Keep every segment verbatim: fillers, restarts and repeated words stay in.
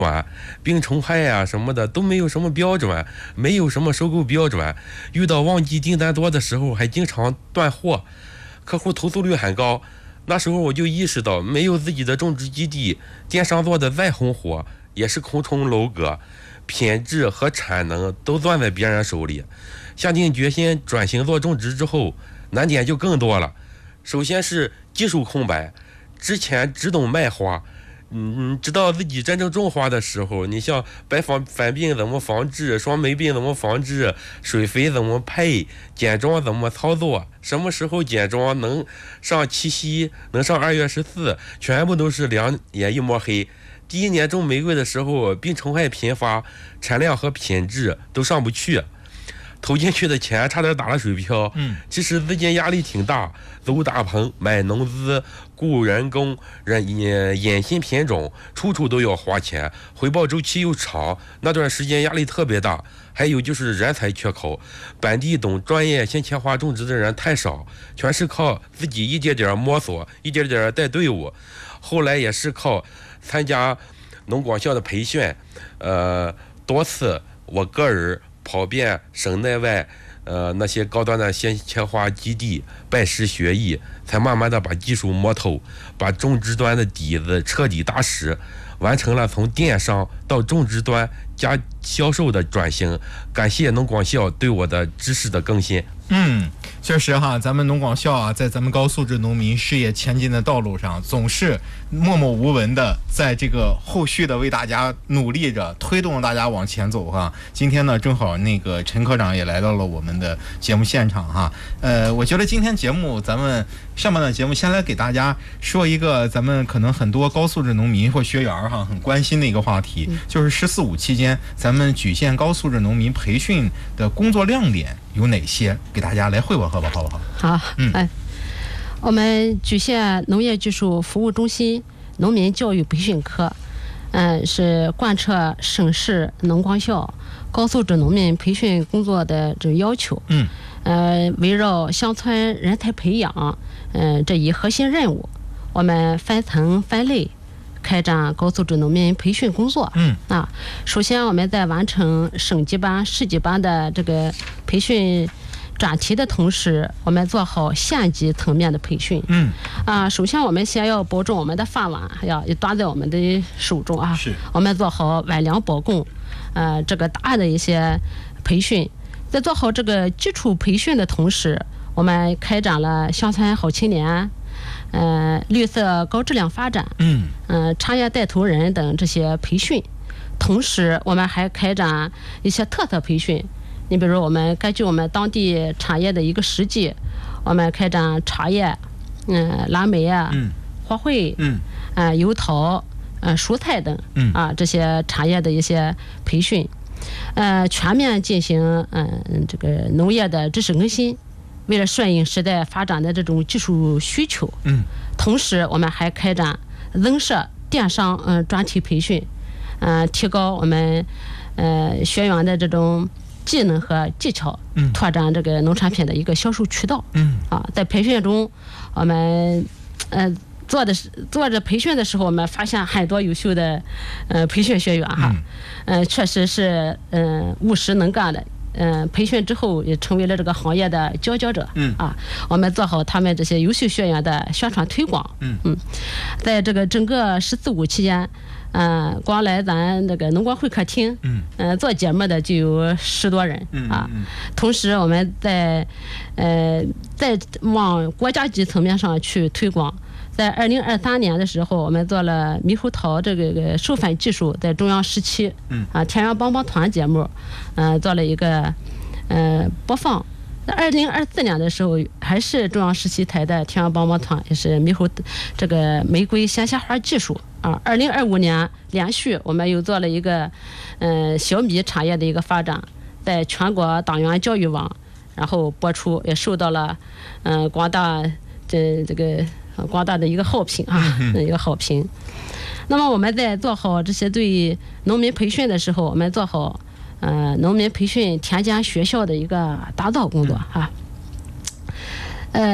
病虫害啊什么的都没有什么标准，没有什么收购标准，遇到旺季订单多的时候还经常断货，客户投诉率很高。那时候我就意识到，没有自己的种植基地，电商做的再红火也是空中楼阁，品质和产能都攥在别人手里。下定决心转型做种植之后，难点就更多了。首先是技术空白，之前只懂卖花，嗯，直到自己真正种花的时候，你像白防反病怎么防治，霜霉病怎么防治，水肥怎么配，剪桩怎么操作，什么时候剪桩能上七夕，能上二月十四，全部都是两眼一抹黑。第一年种玫瑰的时候，病虫害频发，产量和品质都上不去。投进去的钱差点打了水漂，嗯，其实资金压力挺大，租大棚、买农资、雇人工、人引新品种，处处都要花钱，回报周期又长，那段时间压力特别大。还有就是人才缺口，本地懂专业鲜切花种植的人太少，全是靠自己一点点摸索，一点点带队伍。后来也是靠参加农广校的培训，呃，多次我个人跑遍省内外，呃那些高端的鲜切花基地，拜师学艺，才慢慢的把技术摸透，把种植端的底子彻底打实，完成了从电商到种植端加销售的转型。感谢农广校对我的知识的更新。 嗯，确实哈，咱们农广校啊，在咱们高素质农民事业前进的道路上，总是默默无闻的，在这个后续的为大家努力着，推动大家往前走哈。今天呢，正好那个陈科长也来到了我们的节目现场哈。呃，我觉得今天节目咱们上半段节目先来给大家说一个咱们可能很多高素质农民或学员哈很关心的一个话题，嗯、就是十四五期间咱们莒县高素质农民培训的工作亮点有哪些？给大家来汇报汇报，好不好？ 好，嗯，哎，我们莒县农业技术服务中心农民教育培训科，嗯、呃，是贯彻省市农广校高素质农民培训工作的这要求，嗯，呃，围绕乡村人才培养，嗯、呃，这一核心任务，我们分层分类开展高素质农民培训工作。嗯啊，首先我们在完成省级班、市级班的这个培训专题的同时，我们做好县级层面的培训。嗯啊，首先我们先要保证我们的饭碗要端在我们的手中啊。是，我们做好晚粮保供，呃，这个大的一些培训，在做好这个基础培训的同时，我们开展了乡村好青年。呃，绿色高质量发展，嗯，呃，产业带头人等这些培训，同时我们还开展一些特色培训。你比如，我们根据我们当地产业的一个实际，我们开展茶叶、嗯、呃、蓝莓啊、嗯、花卉、嗯、呃、油桃、呃、蔬菜等，嗯啊这些产业的一些培训，呃，全面进行嗯、呃、这个农业的知识更新。为了顺应时代发展的这种技术需求，嗯，同时我们还开展增设电商嗯、呃、专题培训，嗯、呃，提高我们呃学员的这种技能和技巧，嗯，拓展这个农产品的一个销售渠道，嗯，啊，在培训中，我们呃做的做着培训的时候，我们发现很多优秀的呃培训学员哈，嗯、呃，确实是嗯、呃、务实能干的。嗯，培训之后也成为了这个行业的佼佼者。嗯啊，我们做好他们这些优秀学员的宣传推广。嗯嗯，在这个整个十四五期间，嗯、呃，光来咱这个农广会客厅，嗯嗯、呃，做节目的就有十多人。嗯啊，同时我们在呃在往国家级层面上去推广。在二零二三年的时候，我们做了猕猴桃这个个授粉技术在中央十期，嗯啊田园帮帮团节目，嗯、呃、做了一个呃播放。在二零二四年的时候，还是中央十期台的田园帮帮团，也是猕猴这个玫瑰鲜切花技术啊。二零二五年连续我们又做了一个呃小米产业的一个发展，在全国党员教育网然后播出，也受到了嗯、呃、广大这这个。广大的一个好评啊，一个好评。那么我们在做好这些对农民培训的时候，我们做好呃农民培训田间学校的一个打造工作啊。呃，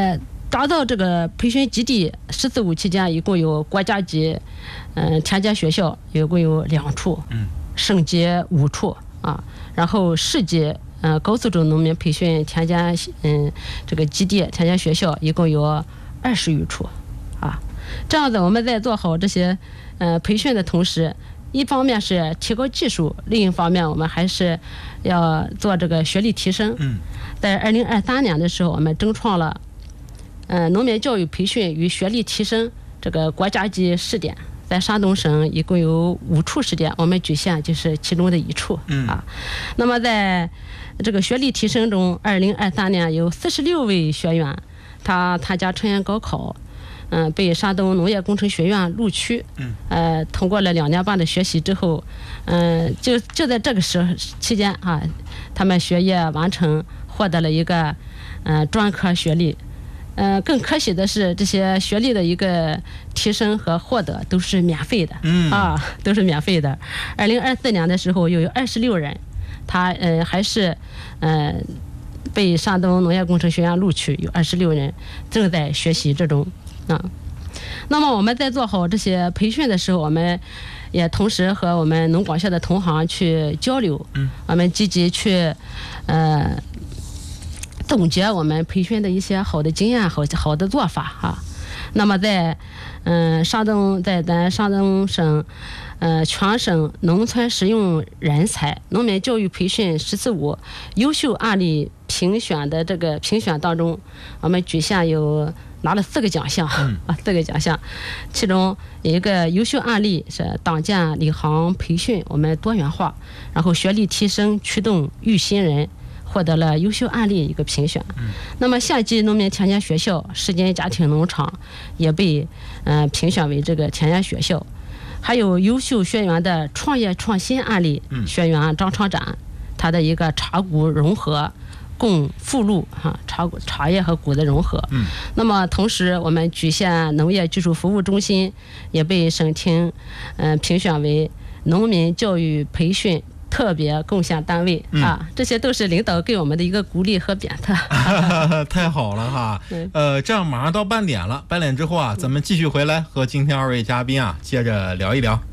打造这个培训基地“十四五”期间，一共有国家级嗯田间学校，一共有两处， 嗯， 省级五处啊，然后市级呃高素质农民培训田间嗯这个基地田间学校一共有二十余处啊。这样子，我们在做好这些呃培训的同时，一方面是提高技术，另一方面我们还是要做这个学历提升。 嗯， 在二零二三年的时候，我们争创了呃农民教育培训与学历提升这个国家级试点，在山东省一共有五处试点，我们莒县就是其中的一处。 嗯啊，那么在这个学历提升中，二零二三年有四十六位学员，他参加成人高考。嗯，被山东农业工程学院录取， 嗯， 呃，通过了两年半的学习之后，嗯，就就在这个时期间啊，他们学业完成，获得了一个嗯、呃、专科学历。嗯、呃，更可喜的是，这些学历的一个提升和获得都是免费的， 嗯啊，都是免费的。二零二四年的时候，又有二十六人，他呃还是呃被山东农业工程学院录取，有二十六人正在学习之中。啊，那么我们在做好这些培训的时候，我们也同时和我们农广校的同行去交流， 嗯， 我们积极去呃总结我们培训的一些好的经验、好好的做法哈、啊。那么在嗯、呃、山东，在咱山东省呃全省农村实用人才农民教育培训“十四五”优秀案例评选的这个评选当中，我们莒县有拿了四个奖项， 嗯、 啊，四个奖项，其中有一个优秀案例是党建领航培训，我们多元化，然后学历提升驱动育新人，获得了优秀案例一个评选。 嗯、 那么县级农民田间学校世金家庭农场也被嗯、呃、评选为这个田间学校，还有优秀学员的创业创新案例， 嗯、 学员张长展，他的一个茶谷融合。供附录哈茶茶叶和谷的融合。 嗯。 那么同时，我们莒县农业技术服务中心也被省厅嗯、呃、评选为农民教育培训特别贡献单位、 嗯、 啊，这些都是领导给我们的一个鼓励和鞭策。 太好了哈！呃，这样马上到半点了，半点之后啊，咱们继续回来和今天二位嘉宾啊接着聊一聊。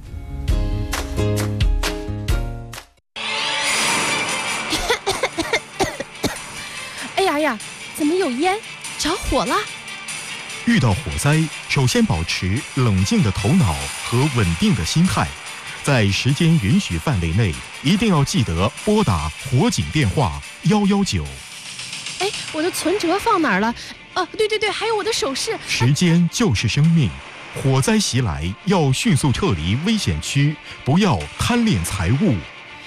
哎呀，怎么有烟？着火了！ 遇到火灾，首先保持冷静的头脑和稳定的心态，在时间允许范围内，一定要记得拨打火警电话幺幺九。 哎，我的存折放哪儿了？哦，对对对，还有我的首饰。 时间就是生命，火灾袭来要迅速撤离危险区，不要贪恋财物。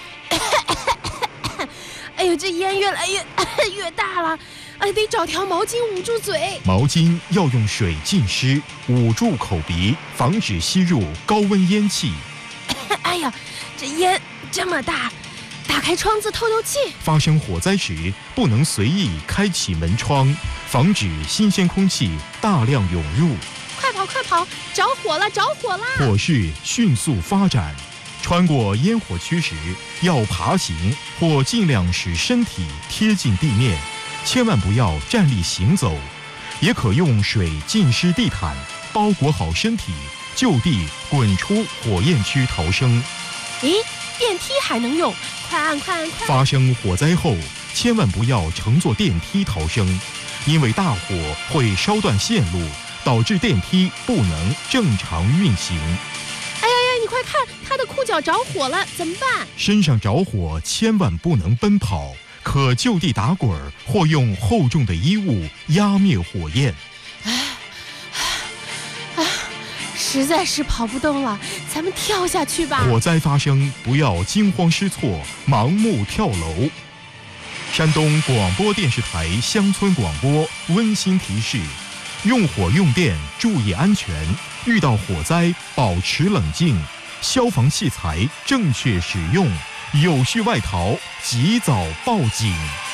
哎呦，这烟越来越越大了，哎，得找条毛巾捂住嘴。 毛巾要用水浸湿，捂住口鼻，防止吸入高温烟气。 哎呀，这烟这么大，打开窗子透透气。 发生火灾时，不能随意开启门窗，防止新鲜空气大量涌入。 快跑快跑，着火了着火了！ 火势迅速发展。穿过烟火区时，要爬行或尽量使身体贴近地面，千万不要站立行走。也可用水浸湿地毯，包裹好身体，就地滚出火焰区逃生。 咦，电梯还能用？快按快按快！ 发生火灾后，千万不要乘坐电梯逃生，因为大火会烧断线路，导致电梯不能正常运行。 哎呀呀，你快看，他的裤脚着火了，怎么办？ 身上着火千万不能奔跑，可就地打滚或用厚重的衣物压灭火焰。 哎，啊，实在是跑不动了，咱们跳下去吧。 火灾发生，不要惊慌失措，盲目跳楼。山东广播电视台乡村广播温馨提示：用火用电注意安全，遇到火灾保持冷静，消防器材正确使用，有序外逃及早报警。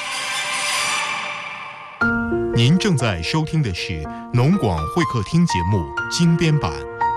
您正在收听的是农广会客厅节目精编版。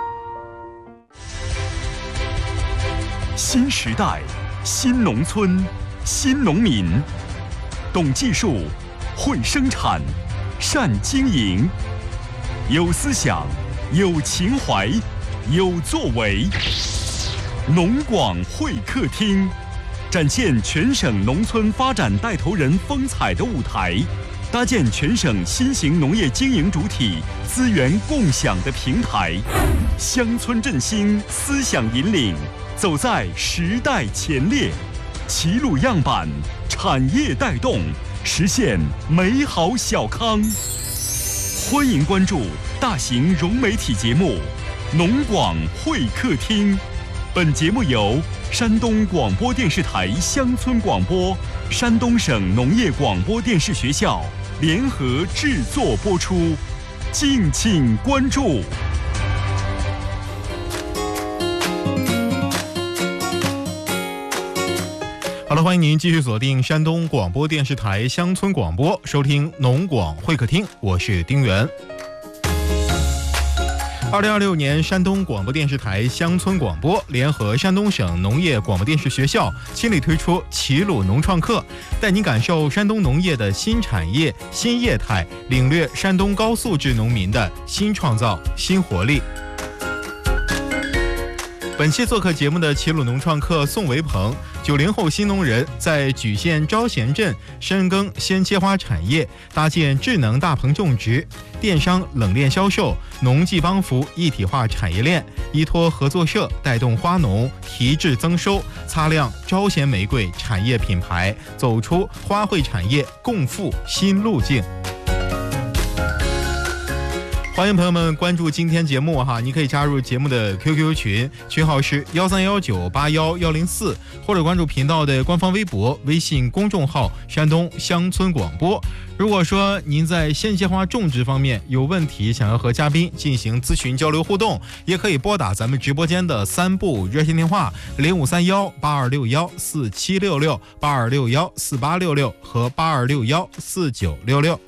新时代，新农村，新农民，懂技术，会生产， 善经营，有思想，有情怀，有作为。农广会客厅，展现全省农村发展带头人风采的舞台，搭建全省新型农业经营主体资源共享的平台，乡村振兴，思想引领，走在时代前列，齐鲁样板，产业带动，实现美好小康。欢迎关注大型融媒体节目《农广会客厅》，本节目由山东广播电视台乡村广播、山东省农业广播电视学校联合制作播出，敬请关注。 好了，欢迎您继续锁定山东广播电视台乡村广播，收听农广会客厅，我是丁元。二零二六年，山东广播电视台乡村广播联合山东省农业广播电视学校倾力推出齐鲁农创客，带您感受山东农业的新产业、新业态，领略山东高素质农民的新创造、新活力。本期做客节目的齐鲁农创客宋维鹏，九零后新农人，在莒县招贤镇深耕鲜切花产业，搭建智能大棚种植、电商冷链销售、农技帮扶一体化产业链，依托合作社带动花农提质增收，擦亮招贤玫瑰产业品牌，走出花卉产业共富新路径。欢迎朋友们关注今天节目哈，你可以加入节目的 Q Q 群，群号是幺三幺九八幺幺零四，或者关注频道的官方微博、微信公众号山东乡村广播。如果说您在鲜切花种植方面有问题，想要和嘉宾进行咨询交流互动，也可以拨打咱们直播间的三部热线电话零五三幺八二六幺四七六六、八二六幺四八六六和八二六幺四九六六。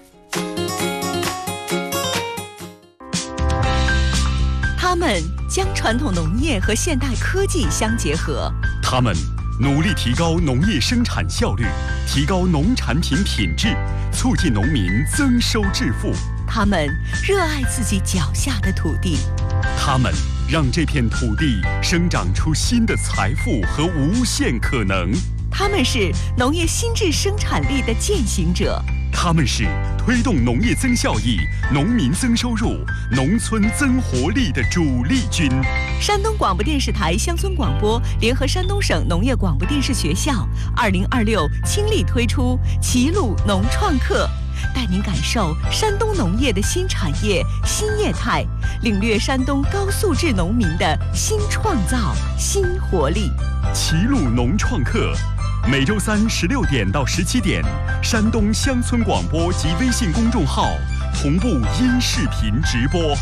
他们将传统农业和现代科技相结合， 他们努力提高农业生产效率，提高农产品品质，促进农民增收致富。 他们热爱自己脚下的土地， 他们让这片土地生长出新的财富和无限可能。 他们是农业新质生产力的践行者， 他们是推动农业增效益、农民增收入、农村增活力的主力军。 山东广播电视台乡村广播联合山东省农业广播电视学校二零二六倾力推出齐鲁农创客，带您感受山东农业的新产业、新业态，领略山东高素质农民的新创造、新活力。 齐鲁农创客，每周三十六点到十七点，山东乡村广播及微信公众号同步音视频直播。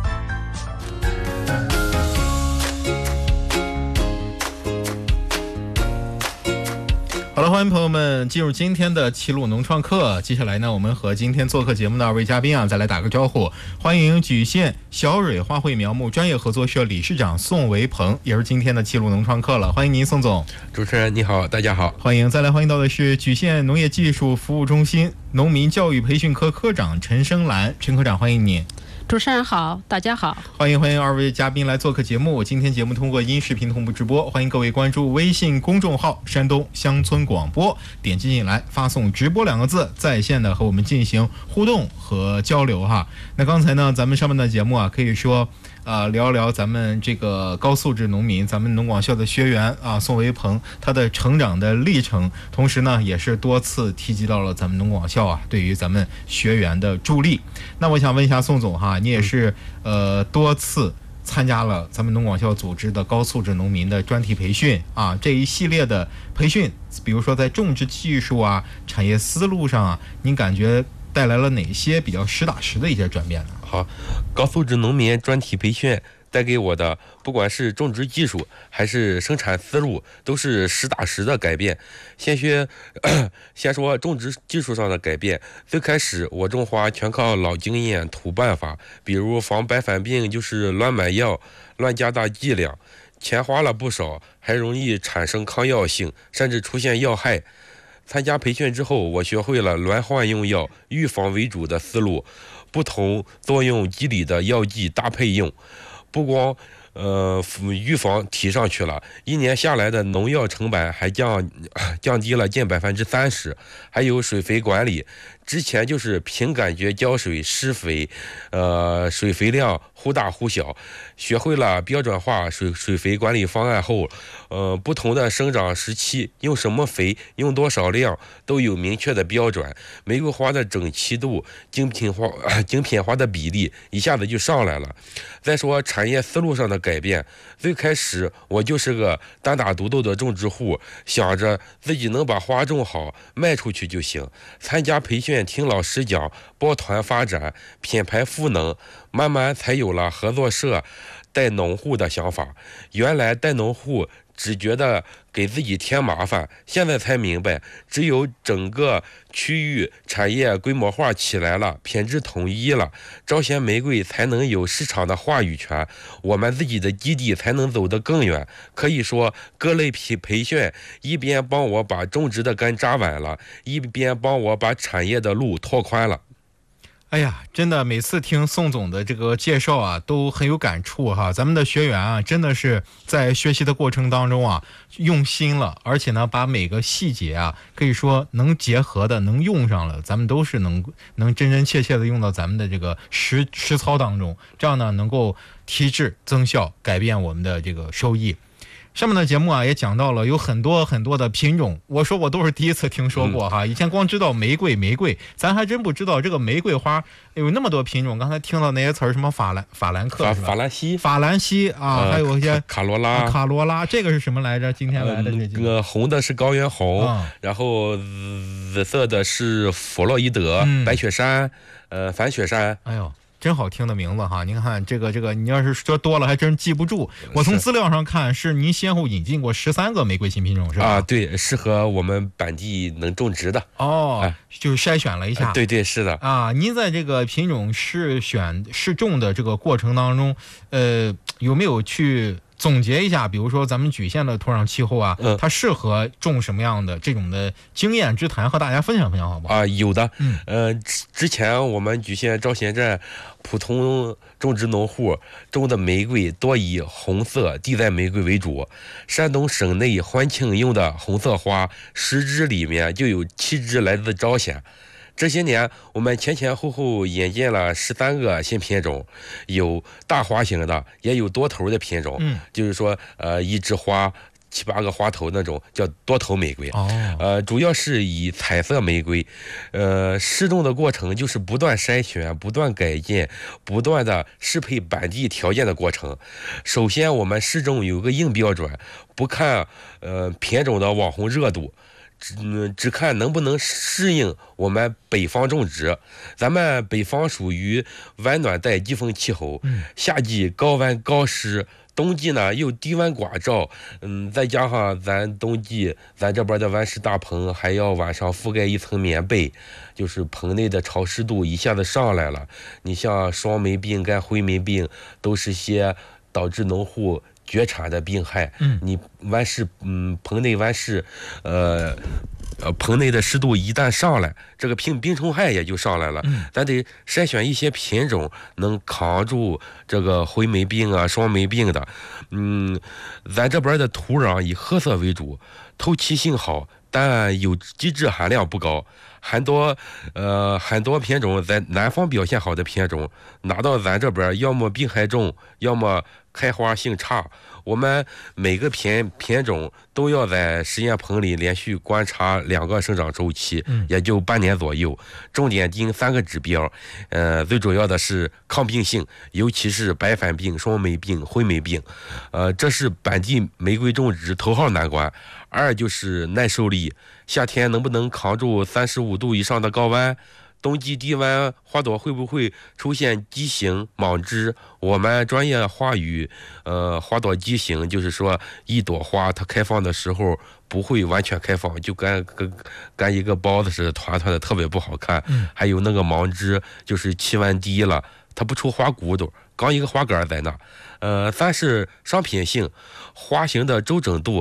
好了，欢迎朋友们进入今天的齐鲁农创客。接下来呢，我们和今天做客节目的二位嘉宾啊，再来打个招呼。欢迎莒县小蕊花卉苗木专业合作社理事长宋维鹏，也是今天的齐鲁农创客了。欢迎您，宋总。 主持人你好，大家好， 欢迎。再来欢迎到的是莒县农业技术服务中心农民教育培训科科长陈生兰，陈科长，欢迎您。 主持人好，大家好， 欢迎欢迎二位嘉宾来做客节目。今天节目通过音视频同步直播，欢迎各位关注微信公众号山东乡村广播，点击进来发送直播两个字，在线的和我们进行互动和交流哈。那刚才呢，咱们上面的节目啊，可以说呃，聊聊咱们这个高素质农民，咱们农广校的学员啊，宋维鹏他的成长的历程，同时呢，也是多次提及到了咱们农广校啊对于咱们学员的助力。那我想问一下宋总哈，你也是呃多次参加了咱们农广校组织的高素质农民的专题培训啊，这一系列的培训，比如说在种植技术啊、产业思路上啊，您感觉带来了哪些比较实打实的一些转变呢？ 好，高素质农民专题培训带给我的，不管是种植技术还是生产思路，都是实打实的改变。先学，先说种植技术上的改变。最开始我种花全靠老经验、土办法，比如防白反病就是乱买药、乱加大剂量，钱花了不少，还容易产生抗药性，甚至出现药害。 参加培训之后，我学会了轮换用药、预防为主的思路，不同作用机理的药剂搭配用，不光呃预防提上去了，一年下来的农药成本还降降低了近百分之三十。还有水肥管理，之前就是凭感觉浇水施肥，呃水肥量忽大忽小，学会了标准化水水肥管理方案后，呃不同的生长时期用什么肥，用多少量都有明确的标准，玫瑰花的整齐度、精品花精品花的比例一下子就上来了。再说产业思路上的改变，最开始我就是个单打独斗的种植户，想着自己能把花种好卖出去就行。参加培训，听老师讲，抱团发展，品牌赋能，慢慢才有了合作社带农户的想法。原来带农户只觉得给自己添麻烦，现在才明白，只有整个区域产业规模化起来了，品质统一了，招贤玫瑰才能有市场的话语权，我们自己的基地才能走得更远。可以说，各类培培训一边帮我把种植的根扎稳了，一边帮我把产业的路拓宽了。 哎呀，真的每次听宋总的这个介绍啊，都很有感触哈。咱们的学员啊，真的是在学习的过程当中啊，用心了，而且呢，把每个细节啊，可以说能结合的、能用上了，咱们都是能能真真切切的用到咱们的这个实实操当中，这样呢，能够提质增效，改变我们的这个收益。上面的节目啊也讲到了有很多很多的品种，我说我都是第一次听说过哈，以前光知道玫瑰玫瑰，咱还真不知道这个玫瑰花有那么多品种。刚才听到那些词儿，什么法兰法兰克、 法法兰西、 法兰西啊， 呃、 还有一些卡罗拉、 啊、卡罗拉，这个是什么来着？今天来的这几个、 呃、红的是高原红， 啊、 然后紫色的是弗洛伊德、嗯、白雪山、呃反雪山。 哎呦。真好听的名字哈！您看这个这个，你要是说多了还真记不住。我从资料上看，是您先后引进过十三个玫瑰新品种，是吧？ 啊，对，适合我们本地能种植的。 哦，哎、就是筛选了一下。 对对，是的。 啊，您在这个品种试选试种的这个过程当中，呃，有没有去总结一下？比如说咱们莒县的土壤气候啊，嗯、它适合种什么样的这种的经验之谈，和大家分享分享好不好？ 啊，有的。 嗯， 呃，之前我们莒县招贤镇普通种植农户种的玫瑰多以红色地带玫瑰为主。山东省内欢庆用的红色花，十支里面就有七支来自招贤。这些年，我们前前后后引进了十三个新品种，有大花型的，也有多头的品种。嗯，就是说，呃，一枝花七八个花头那种叫多头玫瑰。 哦， 呃，主要是以彩色玫瑰。呃，试种的过程就是不断筛选、不断改进、不断的适配本地条件的过程。首先，我们试种有个硬标准，不看呃品种的网红热度。只只看能不能适应我们北方种植。咱们北方属于温暖带季风气候，夏季高温高湿，冬季呢又低温寡照，嗯，再加上咱冬季咱这边的温室大棚还要晚上覆盖一层棉被，就是棚内的潮湿度一下子上来了。你像双霉病跟灰霉病都是些导致农户绝产的病害。嗯，你温室，嗯，棚内温室，呃，呃，棚内的湿度一旦上来，这个病病虫害也就上来了。嗯，咱得筛选一些品种能扛住这个灰霉病啊、双霉病的。嗯，咱这边的土壤以褐色为主，透气性好，但有机质含量不高。很多呃很多品种在南方表现好的品种，拿到咱这边要么病害重，要么开花性差。我们每个品品种都要在实验棚里连续观察两个生长周期，也就半年左右。重点盯三个指标，呃，最主要的是抗病性，尤其是白粉病、双霉病、灰霉病，呃，这是本地玫瑰种植头号难关。二就是耐受力，夏天能不能扛住三十五度以上的高温？冬季低温，花朵会不会出现畸形、莽枝？我们专业话语，呃，花朵畸形就是说，一朵花它开放的时候不会完全开放，就跟跟跟一个包子似的，团团的，特别不好看。嗯、还有那个莽枝，就是气温低了，它不出花骨朵，刚一个花杆在那。呃，三是商品性，花型的周整度。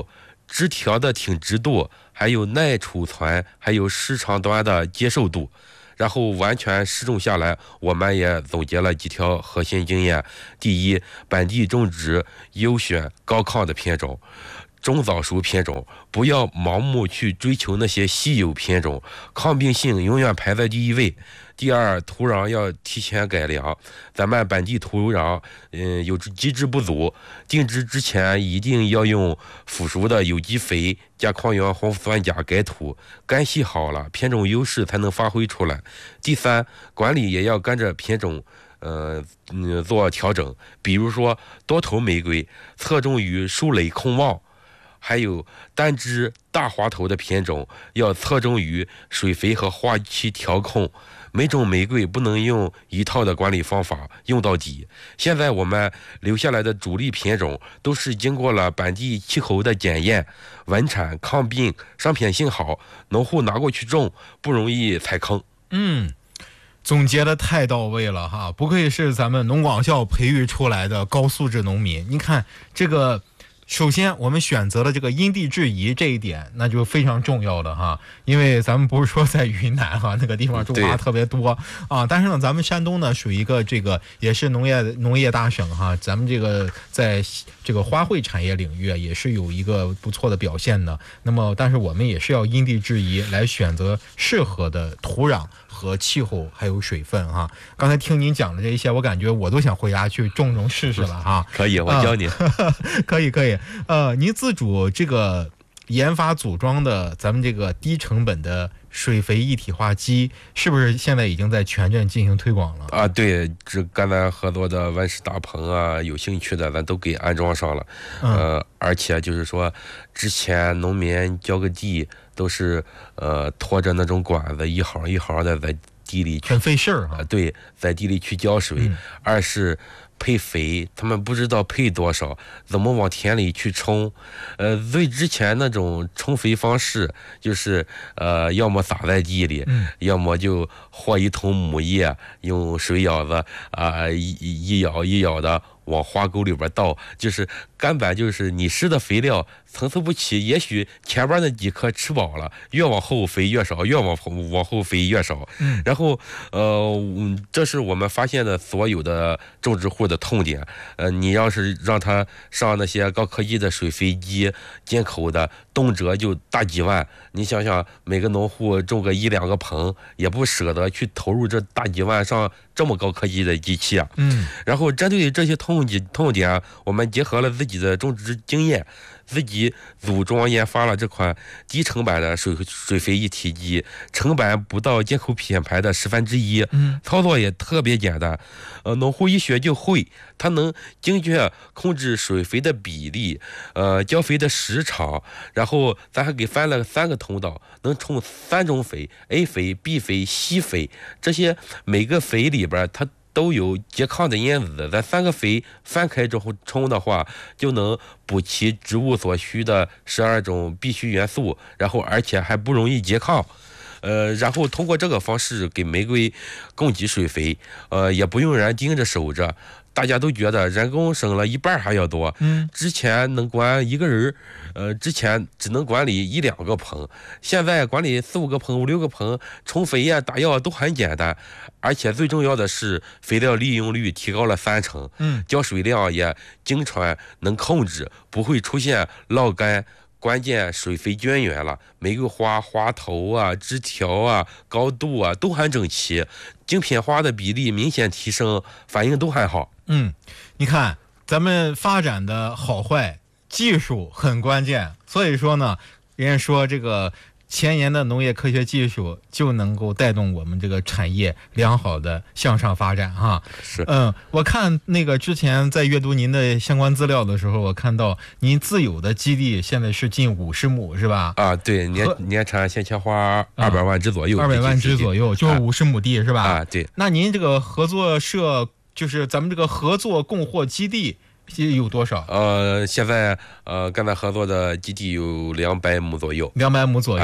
枝条的挺直度，还有耐储存，还有时长短的接受度。然后完全试种下来，我们也总结了几条核心经验。第一，本地种植优选高抗的品种，中早熟品种，不要盲目去追求那些稀有品种，抗病性永远排在第一位。第二，土壤要提前改良，咱们本地土壤嗯有基质不足，定植之前一定要用腐熟的有机肥加矿源黄酸钾改土，干系好了，品种优势才能发挥出来。第三，管理也要跟着品种呃嗯做调整，比如说多头玫瑰侧重于树蕾控旺，还有单枝大花头的品种要侧重于水肥和花期调控。每种玫瑰不能用一套的管理方法用到底。现在我们留下来的主力品种都是经过了本地气候的检验，稳产抗病，商品性好，农户拿过去种不容易踩坑。 嗯，总结的太到位了哈，不愧是咱们农广校培育出来的高素质农民。你看这个。首先我们选择了这个因地制宜这一点，那就非常重要的哈，因为咱们不是说在云南哈那个地方种花特别多啊，但是呢咱们山东呢属于一个这个也是农业农业大省哈，咱们这个在这个花卉产业领域也是有一个不错的表现的。那么但是我们也是要因地制宜来选择适合的土壤和气候还有水分哈。刚才听您讲的这一些，我感觉我都想回家去种种试试了哈。 可以，我教你。 啊、可以可以。呃，您自主这个研发组装的咱们这个低成本的水肥一体化机，是不是现在已经在全镇进行推广了？ 啊，对，这跟咱合作的温室大棚啊，有兴趣的咱都给安装上了。嗯、呃，而且就是说，之前农民浇个地都是呃拖着那种管子一行一行的在地里去， 很费事儿啊。对，在地里去浇水。嗯、二是配肥，他们不知道配多少，怎么往田里去冲。呃，最之前那种冲肥方式就是呃，要么撒在地里，嗯、要么就和一桶母液，用水舀子啊、呃、一一舀一舀的往花沟里边倒，就是根本就是你施的肥料层次不齐，也许前边那几棵吃饱了，越往后肥越少，越往后往后肥越少。嗯、然后呃，这是我们发现的所有的种植户的痛点。呃，你要是让他上那些高科技的水肥机，进口的，动辄就大几万。你想想，每个农户种个一两个棚，也不舍得去投入这大几万上这么高科技的机器啊。嗯。然后针对这些痛点痛点，我们结合了自己的种植经验，自己组装研发了这款低成本的水水肥一体机，成本不到进口品牌的十分之一，嗯，操作也特别简单，呃，农户一学就会，它能精确控制水肥的比例，呃，浇肥的时长，然后咱还给分了三个通道，能冲三种肥 ，A 肥、B 肥、硒肥，这些每个肥里边它都有拮抗的因子，咱三个肥分开之后冲的话，就能补齐植物所需的十二种必需元素，然后而且还不容易拮抗。呃，然后通过这个方式给玫瑰供给水肥，呃，也不用人盯着守着，大家都觉得人工省了一半还要多。嗯，之前能管一个人，呃，之前只能管理一两个棚，现在管理四五个棚、五六个棚，冲肥呀、打药都很简单，而且最重要的是肥料利用率提高了三成。嗯，浇水量也精chuẩn能控制，不会出现涝干。关键水肥均匀了，玫瑰花花头啊、枝条啊、高度啊都很整齐，精品花的比例明显提升，反应都很好。 嗯，你看咱们发展的好坏，技术很关键，所以说呢，人家说这个前沿的农业科学技术就能够带动我们这个产业良好的向上发展哈。 是， 嗯，我看那个之前在阅读您的相关资料的时候，我看到您自有的基地现在是近五十亩是吧？ 啊，对，年年产鲜切花二百万只左右， 二百万只左右，就是五十亩地、啊、是吧？ 啊，对。 那您这个合作社就是咱们这个合作供货基地有多少？ 呃，现在呃跟咱合作的基地有两百亩左右， 两百亩左右。啊、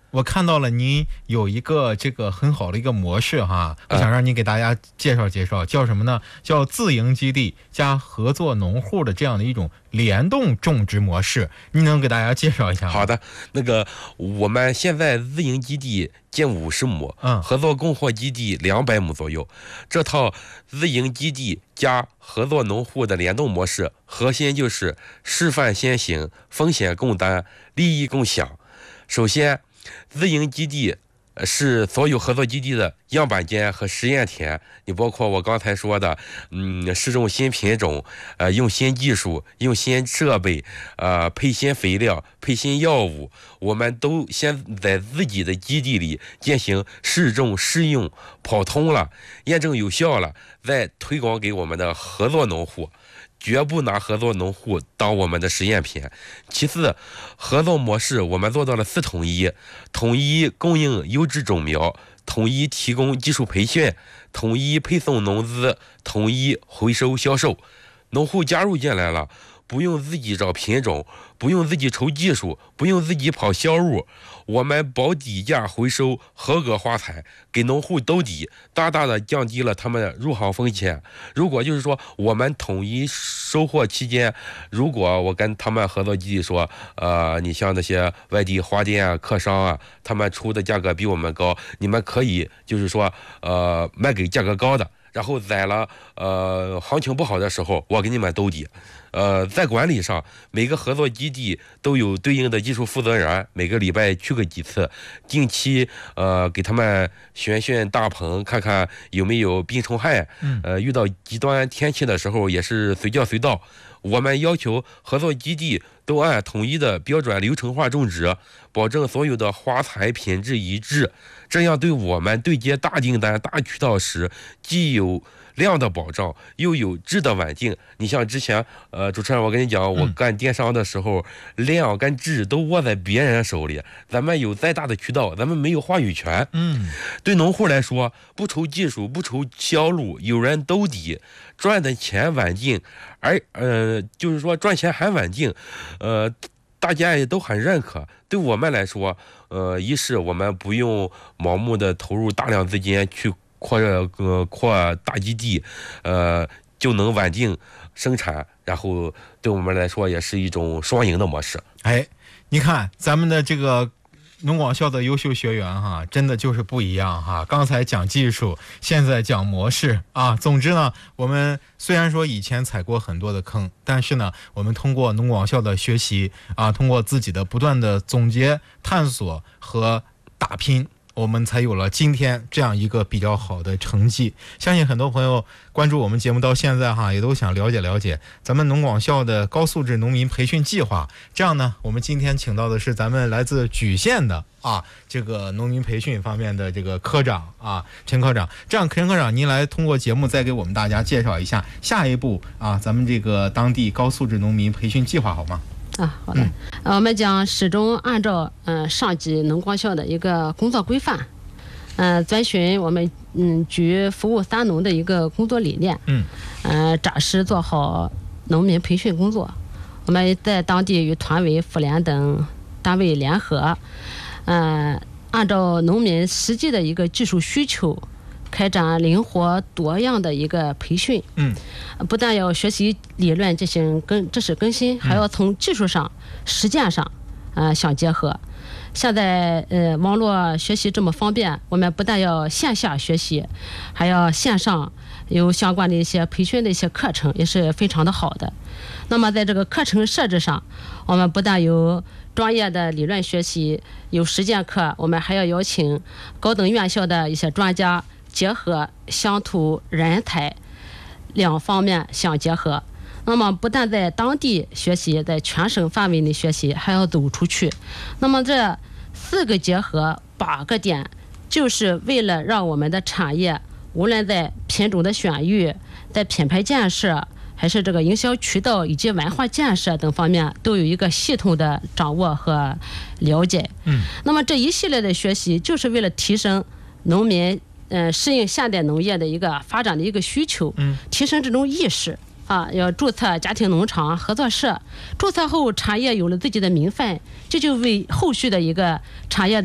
我看到了您有一个这个很好的一个模式哈，我想让您给大家介绍介绍，叫什么呢？叫自营基地加合作农户的这样的一种联动种植模式，您能给大家介绍一下吗？ 好的，那个我们现在自营基地近五十亩， 嗯， 合作供货基地两百亩左右。这套自营基地加合作农户的联动模式，核心就是示范先行，风险共担，利益共享。首先，自营基地是所有合作基地的样板间和实验田，你包括我刚才说的，嗯，试种新品种，呃，用新技术，用新设备，呃，配新肥料，配新药物，我们都先在自己的基地里进行试种、试用，跑通了，验证有效了，再推广给我们的合作农户。绝不拿合作农户当我们的实验品。其次，合作模式我们做到了四统一：统一供应优质种苗，统一提供技术培训，统一配送农资，统一回收销售。农户加入进来了，不用自己找品种，不用自己筹技术，不用自己跑销路，我们保底价回收合格花材，给农户兜底，大大的降低了他们的入行风险。如果就是说我们统一收获期间，如果我跟他们合作基地说，呃，你像那些外地花店啊、客商啊，他们出的价格比我们高，你们可以就是说，呃，卖给价格高的。然后宰了，呃，行情不好的时候，我给你们兜底。呃，在管理上，每个合作基地都有对应的技术负责人，每个礼拜去个几次，定期呃给他们巡巡大棚，看看有没有病虫害。呃，遇到极端天气的时候，也是随叫随到。我们要求合作基地都按统一的标准流程化种植，保证所有的花材品质一致，这样对我们对接大订单、大渠道时，既有量的保障，又有质的稳定。你像之前，呃，主持人，我跟你讲，我干电商的时候，嗯、量跟质都握在别人手里，咱们有再大的渠道，咱们没有话语权。 嗯， 对农户来说，不愁技术，不愁销路，有人兜底，赚的钱稳定，而呃，就是说赚钱还稳定，呃。大家也都很认可。对我们来说，呃，一是我们不用盲目的投入大量资金去扩呃扩大基地，呃，就能稳定生产。然后对我们来说也是一种双赢的模式。 哎，你看咱们的这个农广校的优秀学员哈，真的就是不一样哈。刚才讲技术，现在讲模式啊。总之呢，我们虽然说以前踩过很多的坑，但是呢，我们通过农广校的学习啊，通过自己的不断的总结、探索和打拼，我们才有了今天这样一个比较好的成绩。相信很多朋友关注我们节目到现在哈，也都想了解了解咱们农广校的高素质农民培训计划。这样呢，我们今天请到的是咱们来自莒县的啊这个农民培训方面的这个科长啊陈科长。这样，陈科长您来通过节目再给我们大家介绍一下下一步啊咱们这个当地高素质农民培训计划好吗？ 啊，好的，呃，我们将始终按照嗯、呃、上级农广校的一个工作规范，嗯、呃，遵循我们嗯局服务三农的一个工作理念，嗯，呃，扎实做好农民培训工作。我们在当地与团委、妇联等单位联合，嗯、呃，按照农民实际的一个技术需求，开展灵活多样的一个培训，嗯，不但要学习理论进行更知识更新，还要从技术上、实践上，呃，相结合。现在呃，网络学习这么方便，我们不但要线下学习，还要线上有相关的一些培训的一些课程，也是非常的好的。那么在这个课程设置上，我们不但有专业的理论学习，有实践课，我们还要邀请高等院校的一些专家，结合乡土人才两方面相结合。那么不但在当地学习，在全省范围内学习，还要走出去。那么这四个结合八个点，就是为了让我们的产业无论在品种的选育，在品牌建设，还是这个营销渠道以及文化建设等方面，都有一个系统的掌握和了解。嗯，那么这一系列的学习，就是为了提升农民呃适应现代农业的一个发展的一个需求，嗯，提升这种意识啊，要注册家庭农场合作社，注册后产业有了自己的名分，这就为后续的一个产业的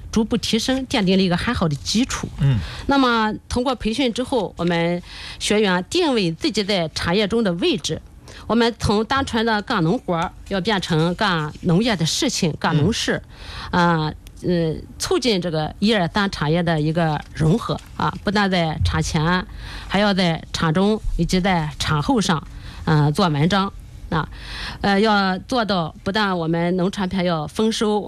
逐步提升，奠定了一个很好的基础。 嗯， 那么通过培训之后，我们学员定位自己在产业中的位置，我们从单纯的干农活要变成干农业的事情，干农事，啊、呃。呃，促进这个一二三产业的一个融合啊，不但在产前，还要在产中以及在产后上，嗯、呃，做文章啊，呃，要做到不但我们农产品要丰收。